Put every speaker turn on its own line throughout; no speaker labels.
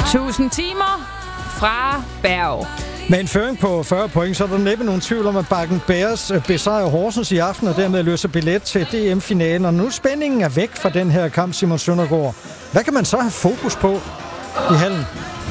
1000 timer fra Berg.
Med en føring på 40 point, så er der næppe nogen tvivl om, at Bakken Bears besejrer Horsens i aften, og dermed løser billet til DM-finalen. Og nu spændingen er væk fra den her kamp, Simon Søndergaard. Hvad kan man så have fokus på i hallen?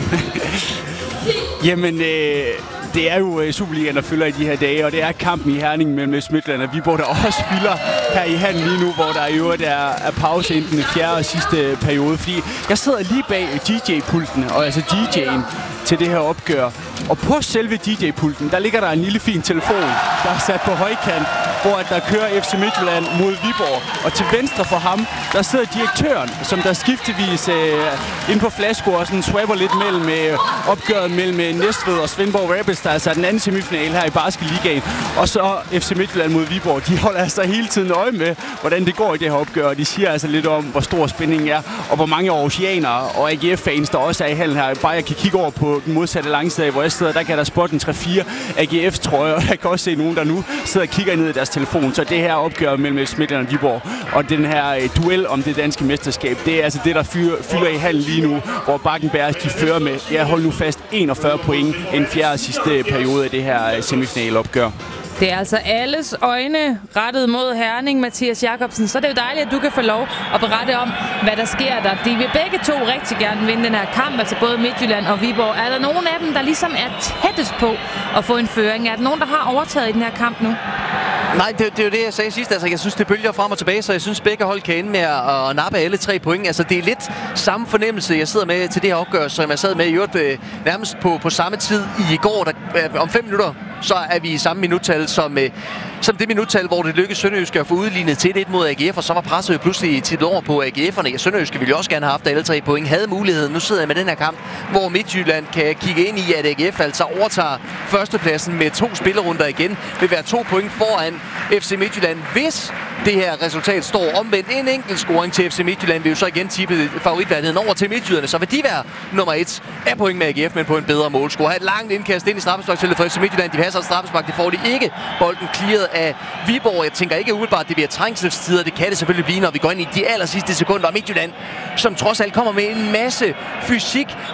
Jamen, det er jo Superligaen, der fylder i de her dage, og det er kampen i Herning mellem Midtjylland og Viborg, der også fylder her i hallen lige nu, hvor der i øvrigt er pause inden den fjerde og sidste periode. Fordi jeg sidder lige bag DJ-pulten, og altså DJ'en til det her opgør. Og på selve DJ-pulten, der ligger der en lille fin telefon, der er sat på højkant, hvor der kører FC Midtjylland mod Viborg. Og til venstre for ham, der sidder direktøren, som der skiftevis inde på flaskekursen swapper lidt mellem opgøret mellem Næstved og Svendborg Rapids, der er altså den anden semifinale her i Basketligaen. Og så FC Midtjylland mod Viborg. De holder altså hele tiden øje med, hvordan det går i det her opgør. Og de siger altså lidt om, hvor stor spændingen er, og hvor mange oceanere og AGF-fans, der også er i hallen her. Bare jeg kan kigge over på den modsatte langside, hvor jeg sidder, der kan der spotte en 3-4 AGF-trøjer, og jeg kan også se nogen, der nu sidder og kigger ned i deres telefon. Så det her opgør mellem FC Midtjylland og Viborg, og den her duel om det danske mesterskab, det er altså det, der fylder i hallen lige nu, hvor Bakken Bears, de fører med, jeg holder nu fast, 41 point i den fjerde og sidste periode af det her semifinalopgør.
Det er altså alles øjne rettet mod Herning, Mathias Jacobsen. Så det er jo dejligt, at du kan få lov at berette om, hvad der sker der. De vil begge to rigtig gerne vinde den her kamp, altså både Midtjylland og Viborg. Er der nogen af dem, der ligesom er tættest på at få en føring? Er der nogen, der har overtaget i den her kamp nu?
Nej, det er jo det, jeg sagde sidst. Altså, jeg synes, det bølger frem og tilbage, så jeg synes, begge hold kan ende med at nappe alle 3 point. Altså, det er lidt samme fornemmelse, jeg sidder med til det her opgør, som jeg sad med i øvrigt nærmest på samme tid i går. Om 5 minutter, så er vi i samme minuttal som det minuttal, hvor det lykkedes Sønderjyske at få udlignet til 1 mod AGF, og så var presset jo pludselig tit over på AGF'erne. Sønderjyske ville jo også gerne have haft alle 3 point, havde muligheden. Nu sidder jeg med den her kamp, hvor Midtjylland kan kigge ind i, at AGF altså overtager førstepladsen med 2 spillerunder igen. Vil være 2 point foran FC Midtjylland, hvis det her resultat står omvendt. En enkelt scoring til FC Midtjylland vil jo så igen tippe favoritværdigheden over til midtjyderne. Så vil de være nummer 1 af point med AGF, men på en bedre målscore. Have et langt indkast ind i straffesparksfeltet for FC Midtjylland. De passer et straffespark, det får de ikke. Bolden clearet af Viborg. Jeg tænker ikke umiddelbart, det bliver trængselstider. Det kan det selvfølgelig blive, når vi går ind i de aller sidste sekunder. Og Midtjylland, som trods alt kommer med en masse fysik,